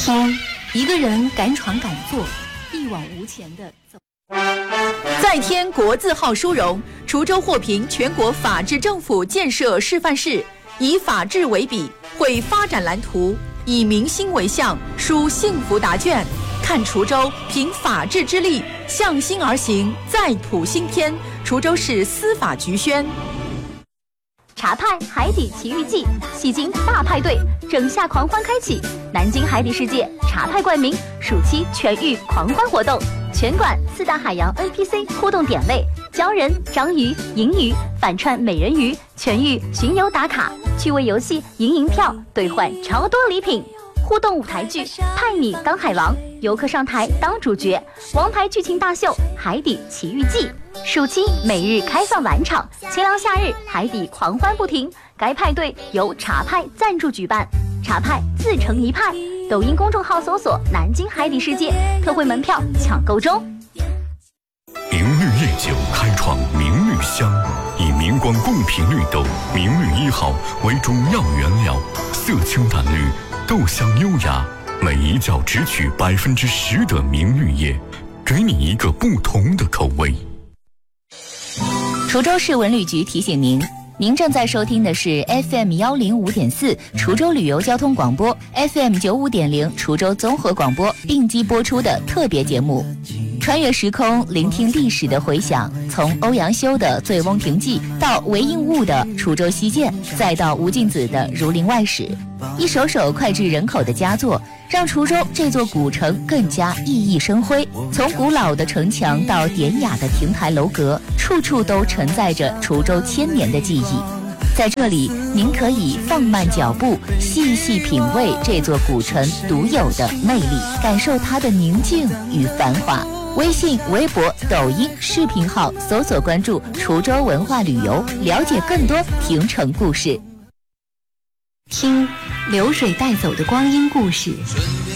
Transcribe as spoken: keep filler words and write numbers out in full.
听，一个人敢闯敢做，一往无前的走。 再添国字号殊荣，滁州获评全国法治政府建设示范市，以法治为笔，绘发展蓝图，以民心为向，书幸福答卷。看滁州凭法治之力向心而行，再谱新篇。滁州市司法局宣。 茶派海底奇遇记，戏精大派对，整夏狂欢开启。南京海底世界茶派冠名暑期全域狂欢活动，全馆四大海洋 N P C 互动点位，鲛人、章鱼、银鱼反串美人鱼，全域巡游打卡，趣味游戏赢银票兑换超多礼品。互动舞台剧派你当海王，游客上台当主角，王牌剧情大秀海底奇遇记。暑期每日开放晚场，清凉夏日海底狂欢不停。该派对由茶派赞助举办，茶派自成一派。抖音公众号搜索南京海底世界，特惠门票抢购中。 明绿夜酒开创明绿香，以明光贡品绿豆明绿一号为主要原料，色清淡绿，豆香优雅，每一窖只取百分之十的明绿叶，给你一个不同的口味。 滁州市文旅局提醒您，您正在收听的是 F M 一零五点四 滁州旅游交通广播 F M 九十五点零 滁州综合广播并机播出的特别节目。穿越时空，聆听历史的回响，从欧阳修的《醉翁亭记》到韦应物的《滁州西涧》，再到吴敬梓的《儒林外史》，一首首脍炙人口的佳作，让滁州这座古城更加熠熠生辉。从古老的城墙到典雅的亭台楼阁，处处都承载着滁州千年的记忆。在这里，您可以放慢脚步，细细品味这座古城独有的魅力，感受它的宁静与繁华。微信、微博、抖音视频号搜索关注滁州文化旅游，了解更多亭城故事。 听流水带走的光阴故事，